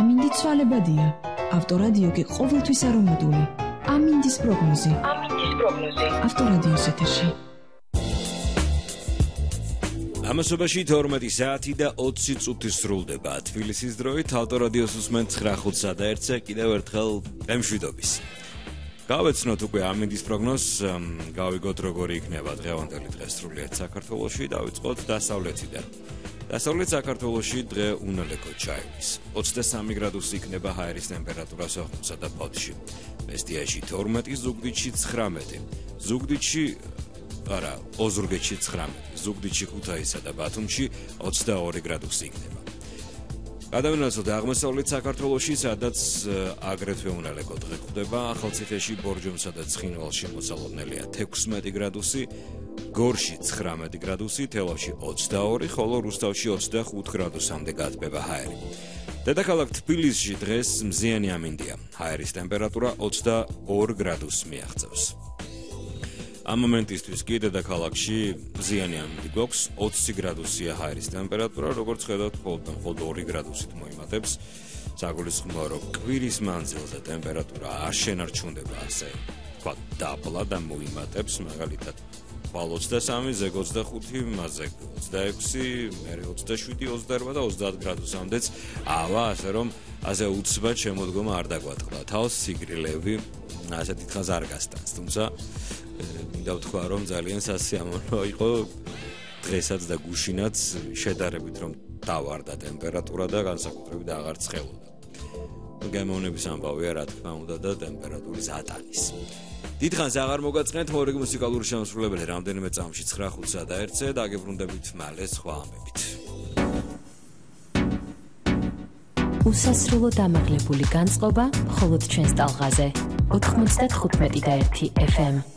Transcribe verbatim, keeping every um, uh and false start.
ამინდი ცვალებადია. ავტორადიო კი ყოველთვის არომატული. ამინდის პროგნოზი. ამინდის პროგნოზი. ავტორადიოს ეთერში. ამასობაში თორმეტი საათი და ოცი წუთი სრულდება. თბილისის დროით ავტორადიოს უსმენთ ცხრა ხუთსა და ერთზე კიდევ ერთხელ მშვიდობის. გავეცნოთ უკვე ამინდის პროგნოზს, გავიგოთ როგორი იქნება დღევანდელი დღე სრულიად საქართველოში, დავიწყოთ დასავლეთიდან. დასავლეთ საქართველოში დღე უნალეკო ჩაივლის. ოცდასამი გრადუსი იქნება ჰაერის ტემპერატურა სოხუმსა და ფოთში. მესტიაში თორმეტი, ზუგდიდში ცხრამეტი. ზუგდიდში არა, ოზურგეთში ცხრამეტი, ზუგდიდში ქუთაისსა და ბათუმში ოცდაორი გრადუსი იქნება. გადავინაცვლოთ აღმოსავლეთ საქართველოში, სადაც აგრეთვე უნალეკო დღე გვხვდება. ახალციხეში, ბორჯომსა და ცხინვალში მოსალოდნელია თექვსმეტი გრადუსი, გორში ცხრამეტი გრადუსი, თელავში ოცდაორი, ხოლო რუსთავში ოცდახუთი გრადუსამდე გათბება ჰაერი. დედაქალაქ თბილისში დღეს მზიანი ამინდია. ჰაერის ტემპერატურა ოცდაორ გრადუსს მიაღწევს. ამ მომენტისთვის კი დედაქალაქში მზიანი ამინდი გვაქვს, ოცი გრადუსია ჰაერის ტემპერატურა, როგორც ხედავთ, მხოლოდ ორი გრადუსით მოიმატებს. საგულისხმოა, რომ კვირის მანძილზე ტემპერატურა არ შენარჩუნდება ასე, თქვა დაბლა და მოიმატებს, მაგალითად ხვალ ოცდასამი, ზეგ ოცდახუთი, მასზე ოცდაექვსი, მერე ოცდაშვიდი, ოცდაორვა და ოცდაათ გრადუსამდეც ავა, ასე რომ ასე უცბად შემოდგომა არ დაგვატყდა. თავს სიგრილები ასე დიდხანს არ გასტანს, თუმცა მინდა ვთქვა, რომ ძალიან სასიამოვნო იყო დღესაც და გუშინაც შედარებით, რომ დავარდა ტემპერატურა და განსაკუთრებით აღარ ცხელოდა. გემოვნების ამბავია, რა თქმა უნდა, და ტემპერატურის ატანის. დიდხანს აღარ მოგაწყენთ მორიგი მუსიკალური შემსრულებელი რამდენიმე წამში ცხრა ხუთსა და ერთზე დაგებრუნდებით მალე სხვა ამბებით. უსასრულო დამაღლებული განწყობა მხოლოდ ჩვენს ტალღაზე ოთხმოცდათხუთმეტი და ერთი ეფ ემ